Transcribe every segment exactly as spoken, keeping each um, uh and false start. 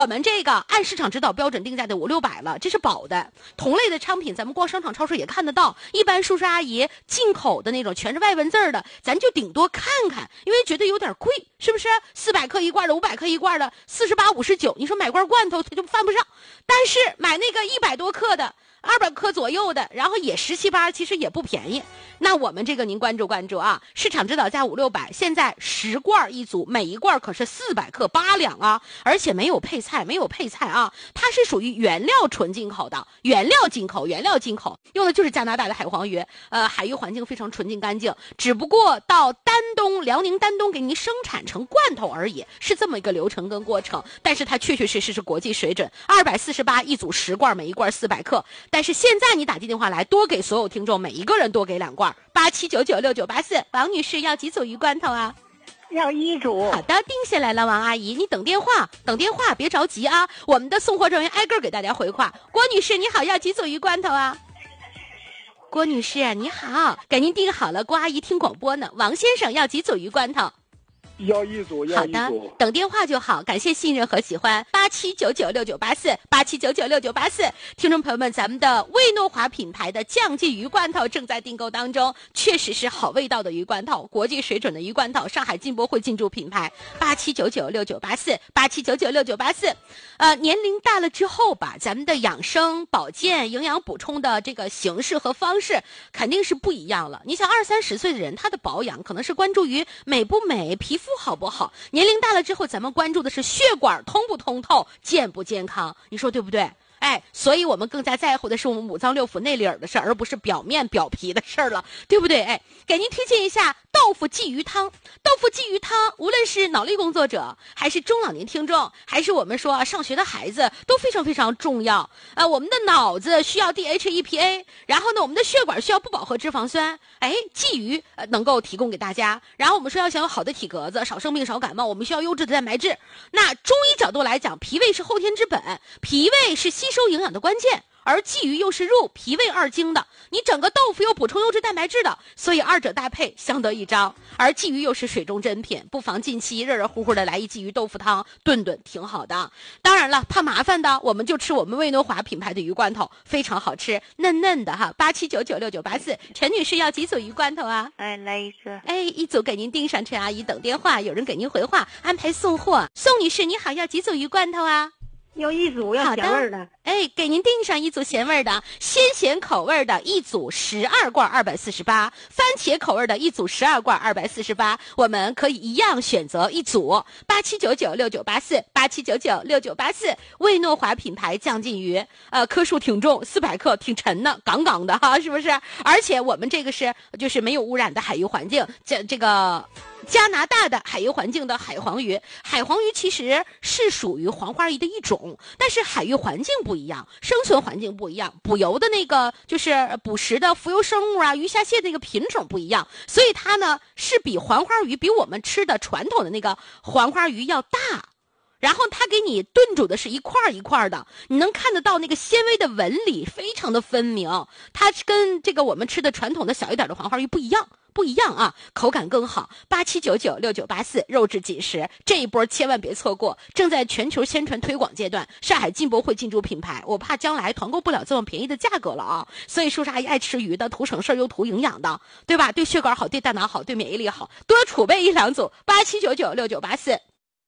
我们这个按市场指导标准定价的五六百了，这是保的。同类的商品，咱们逛商场、超市也看得到。一般叔叔阿姨进口的那种全是外文字的，咱就顶多看看，因为觉得有点贵，是不是？四百克一罐的、五百克一罐的，四十八、五十九，你说买罐罐头它就犯不上。但是买那个一百多克的。二百克左右的，然后也十七八，其实也不便宜。那我们这个您关注关注啊，市场指导价五六百，现在十罐一组，每一罐可是四百克八两啊，而且没有配菜，没有配菜啊，它是属于原料纯进口的，原料进口，原料进口，用的就是加拿大的海黄鱼，呃，海域环境非常纯净干净，只不过到丹东辽宁丹东给您生产成罐头而已，是这么一个流程跟过程，但是它确确实实是国际水准，二百四十八一组十罐，每一罐四百克。但是现在你打进电话来，多给所有听众每一个人多给两罐，八七九九六九八四。王女士要几组鱼罐头啊？ 要一组。 好的，定下来了，王阿姨，你等电话，等电话，别着急啊。我们的送货人员挨个给大家回话。郭女士你好，要几组鱼罐头啊？郭女士你好，给您订好了，郭阿姨听广播呢。王先生要几组鱼罐头？ 要一组，要一组。 好的，等电话就好，感谢信任和喜欢。八七九九六九八四，八七九九六九八四。听众朋友们，咱们的魏诺华品牌的酱记鱼罐头正在订购当中，确实是好味道的鱼罐头，国际水准的鱼罐头，上海进博会进驻品牌。八七九九六九八四，八七九九六九八四。呃，年龄大了之后吧，咱们的养生保健、营养补充的这个形式和方式肯定是不一样了。你想二三十岁的人，他的保养可能是关注于美不美、皮肤好不好，年龄大了之后咱们关注的是血管通不通透，健不健康，你说对不对？哎，所以我们更加在乎的是我们五脏六腑内里儿的事儿，而不是表面表皮的事儿了，对不对？哎，给您推荐一下豆腐鲫鱼汤。豆腐鲫鱼汤，无论是脑力工作者，还是中老年听众，还是我们说、啊、上学的孩子，都非常非常重要。呃，我们的脑子需要 D H E P A， 然后呢，我们的血管需要不饱和脂肪酸。哎，鲫鱼、呃、能够提供给大家。然后我们说要想有好的体格子，少生病少感冒，我们需要优质的蛋白质。那中医角度来讲，脾胃是后天之本，脾胃是吸收营养的关键。而鲫鱼又是入脾胃二经的，你整个豆腐又补充优质蛋白质的，所以二者搭配相得益彰。而鲫鱼又是水中珍品，不妨近期热热乎乎的来一鲫鱼豆腐汤炖炖挺好的。当然了，怕麻烦的我们就吃我们魏诺华品牌的鱼罐头，非常好吃，嫩嫩的哈。八七九九六九八四，陈女士要几组鱼罐头啊？ 哎，来一个。 哎，一组给您订上，陈阿姨等电话，有人给您回话，安排送货。宋女士你好，要几组鱼罐头啊？ 要一组，要咸味的。 哎，给您订上一组咸味的，鲜咸口味的一组十二罐二百四十八，番茄口味的一组十二罐二百四十八，我们可以一样选择一组。八七九九六九八四，八七九九六九八四，魏诺华品牌酱鲫鱼，呃，克数挺重，四百克，挺沉的，杠杠的哈，是不是？而且我们这个是就是没有污染的海域环境，这这个。加拿大的海域环境的海黄鱼，海黄鱼其实是属于黄花鱼的一种，但是海域环境不一样，生存环境不一样，捕游的那个就是捕食的浮游生物啊，鱼虾蟹的那个品种不一样，所以它呢是比黄花鱼比我们吃的传统的那个黄花鱼要大。然后它给你炖煮的是一块一块的，你能看得到那个纤维的纹理非常的分明，它跟这个我们吃的传统的小一点的黄花鱼不一样。不一样啊，口感更好。八七九九六九八四，肉质紧实，这一波千万别错过，正在全球宣传推广阶段，上海进博会进驻品牌，我怕将来团购不了这么便宜的价格了啊！所以叔叔阿姨爱吃鱼的，图省事又图营养的，对吧？对血管好，对大脑好，对免疫力好，多储备一两组。八七九九六九八四。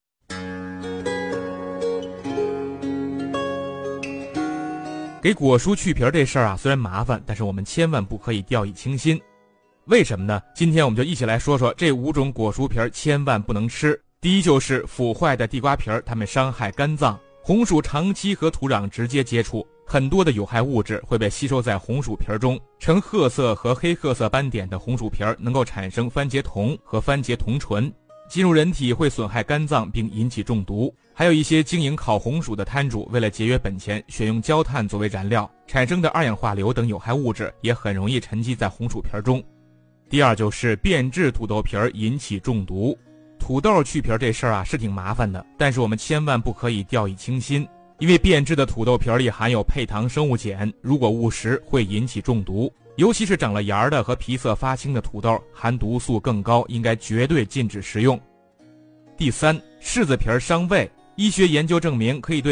给果蔬去皮儿这事儿啊，虽然麻烦，但是我们千万不可以掉以轻心。为什么呢？今天我们就一起来说说这五种果蔬皮儿千万不能吃。第一就是腐坏的地瓜皮儿，它们伤害肝脏。红薯长期和土壤直接接触，很多的有害物质会被吸收在红薯皮儿中，呈褐色和黑褐色斑点的红薯皮儿能够产生番茄酮和番茄酮醇，进入人体会损害肝脏并引起中毒。还有一些经营烤红薯的摊主，为了节约本钱，选用焦炭作为燃料，产生的二氧化硫等有害物质也很容易沉积在红薯皮儿中。第二就是变质土豆皮儿引起中毒。土豆去皮儿这事儿啊是挺麻烦的，但是我们千万不可以掉以轻心，因为变质的土豆皮儿里含有配糖生物碱，如果误食会引起中毒。尤其是长了芽的和皮色发青的土豆，含毒素更高，应该绝对禁止食用。第三，柿子皮儿伤胃。 医学研究证明可以对